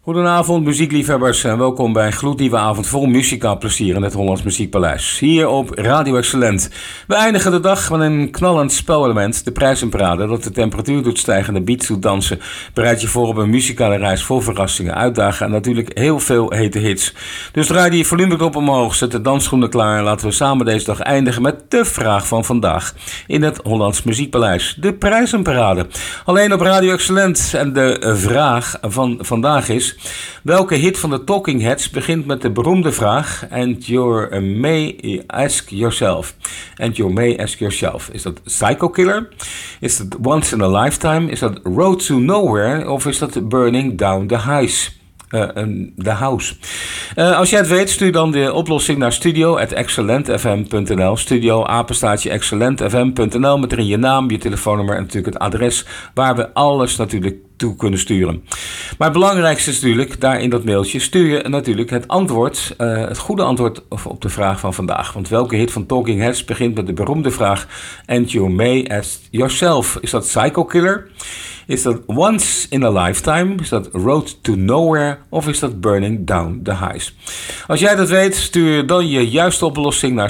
Goedenavond muziekliefhebbers en welkom bij een gloednieuwe avond vol muzikaal plezier in het Hollands Muziekpaleis. Hier op Radio Excellent. We eindigen de dag met een knallend spelelement, de prijzenparade, dat de temperatuur doet stijgen en de beats doet dansen. Bereid je voor op een muzikale reis vol verrassingen, uitdagen en natuurlijk heel veel hete hits. Dus draai die volumeknop omhoog, zet de dansschoenen klaar en laten we samen deze dag eindigen met de vraag van vandaag in het Hollands Muziekpaleis, de prijzenparade. Alleen op Radio Excellent en de vraag van vandaag is: welke hit van de Talking Heads begint met de beroemde vraag And you may ask yourself? And you may ask yourself. Is dat Psycho Killer? Is dat Once in a Lifetime? Is dat Road to Nowhere? Of is dat Burning Down the House? Als jij het weet, stuur dan de oplossing naar studio@excellentfm.nl. Studio@excellentfm.nl met erin je naam, je telefoonnummer en natuurlijk het adres waar we alles natuurlijk toe kunnen sturen. Maar het belangrijkste is natuurlijk, daar in dat mailtje stuur je natuurlijk het antwoord, het goede antwoord op de vraag van vandaag. Want welke hit van Talking Heads begint met de beroemde vraag And you may ask yourself? Is dat Psycho Killer? Is dat Once in a Lifetime? Is dat Road to Nowhere? Of is dat Burning Down the House? Als jij dat weet, stuur dan je juiste oplossing naar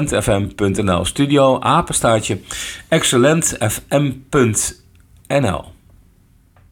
studio@excellentfm.nl. Studio _excellentfm.nl.